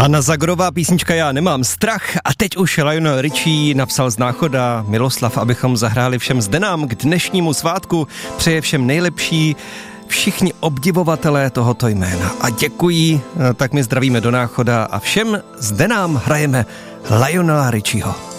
Anna Zagorová, písnička Já nemám strach, a teď už Lionel Richie napsal z Náchoda Miloslav, abychom zahráli všem zdenám k dnešnímu svátku. Přeje všem nejlepší, všichni obdivovatelé tohoto jména. A děkují, tak my zdravíme do Náchoda a všem zdenám hrajeme Lionela Richieho.